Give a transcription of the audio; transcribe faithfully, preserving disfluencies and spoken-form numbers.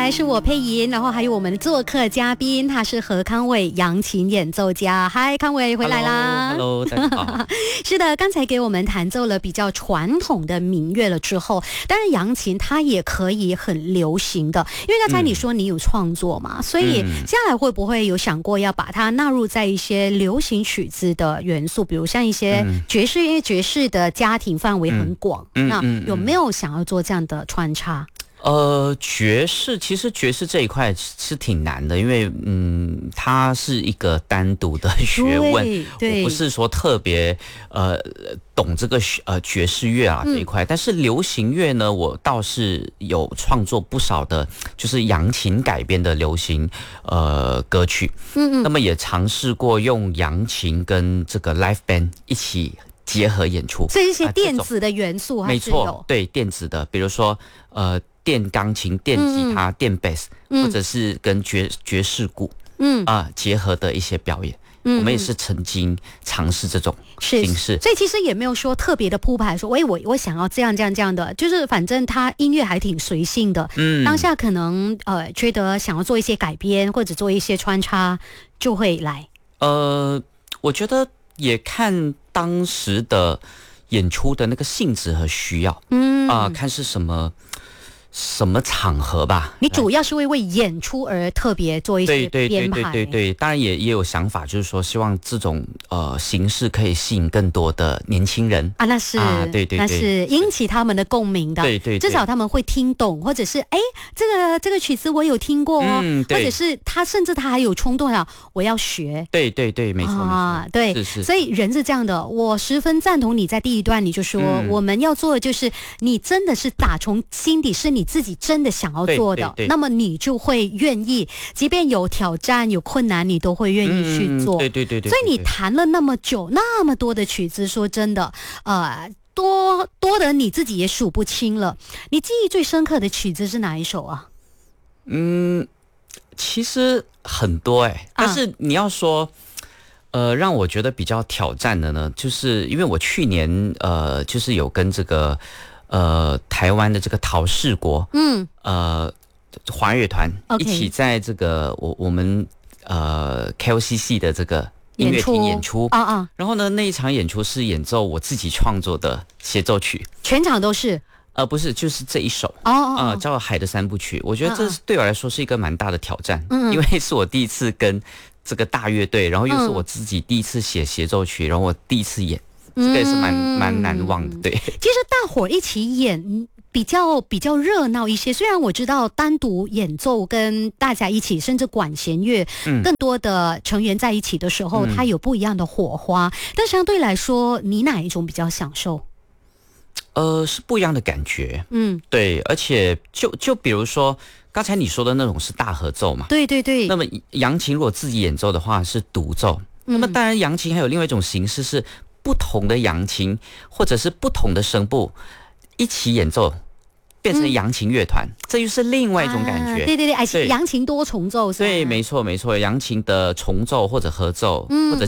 来是我佩莹，然后还有我们的做客嘉宾，他是何康伟，扬琴演奏家。嗨，康伟回来啦 ！Hello， 大家好。 是的，刚才给我们弹奏了比较传统的民乐了之后，当然扬琴它也可以很流行的，因为刚才你说你有创作嘛，嗯、所以接下来会不会有想过要把它纳入在一些流行曲子的元素，比如像一些爵士，因为爵士的家庭范围很广，嗯、那有没有想要做这样的穿插？ 呃，爵士其实爵士这一块是挺难的，因为嗯，它是一个单独的学问，我不是说特别呃懂这个呃爵士乐啊这一块，嗯、但是流行乐呢，我倒是有创作不少的，就是扬琴改编的流行呃歌曲，嗯嗯，那么也尝试过用扬琴跟这个 live band 一起结合演出， 所以一些电子的元素还是有，没错， 对电子的，比如说呃。电钢琴、电吉他、嗯、电贝斯，嗯、或者是跟爵爵士鼓，嗯啊、呃、结合的一些表演，嗯、我们也是曾经尝试这种形式， 所以其实也没有说特别的铺排，说，喂，我我想要这样这样这样的，就是反正他音乐还挺随性的，嗯，当下可能呃觉得想要做一些改编或者做一些穿插，就会来。 呃，我觉得也看当时的演出的那个性质和需要，嗯啊、呃，看是什么。什么场合吧？ 你主要是会为演出而特别做一些编排，对对对对对对，当然也也有想法，就是说希望这种呃形式可以吸引更多的年轻人啊，那是啊，对对对，那是引起他们的共鸣的，对 对, 对，至少他们会听懂，或者是哎，这个这个曲子我有听过哦，嗯、或者是他甚至他还有冲动了，我要学， 对对对，没错啊， 没错，对，是是，所以人是这样的，我十分赞同你在第一段你就说、嗯、我们要做的就是你真的是打从心底是你。你自己真的想要做的，那么你就会愿意，即便有挑战、有困难，你都会愿意去做。嗯、对对对 对, 对。所以你弹了那么久，那么多的曲子，说真的，呃，多多的你自己也数不清了。你记忆最深刻的曲子是哪一首啊？ 嗯，其实很多哎、欸，但是你要说。呃，让我觉得比较挑战的呢，就是因为我去年呃，就是有跟这个呃台湾的这个陶氏国，嗯，呃华乐团一起在这个我我们呃 K O C C 的这个音乐厅演出啊啊，然后呢那一场演出是演奏我自己创作的协奏曲， 全场都是。 呃，不是，就是这一首哦哦，呃，叫《海的三部曲》。我觉得这对我来说是一个蛮大的挑战，嗯，因为是我第一次跟这个大乐队，然后又是我自己第一次写协奏曲，然后我第一次演，这个也是蛮蛮难忘的。对， 其实大伙一起演比较比较热闹一些。虽然我知道单独演奏跟大家一起，甚至管弦乐，嗯，更多的成员在一起的时候，嗯、它有不一样的火花。但相对来说，你哪一种比较享受？ 呃，是不一样的感觉，嗯，对，而且就就比如说刚才你说的那种是大合奏嘛， 对对对。 那么扬琴如果自己演奏的话是独奏，嗯、那么当然扬琴还有另外一种形式是不同的扬琴或者是不同的声部一起演奏。变成扬琴乐团、嗯，这又是另外一种感觉。 啊、对对对，哎，扬琴多重奏是吧？ 对，没错没错，扬琴的重奏或者合奏，嗯、或者